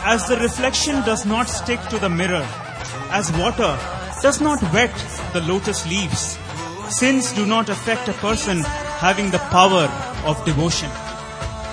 As the reflection does not stick to the mirror, as water does not wet the lotus leaves, sins do not affect a person having the power of devotion.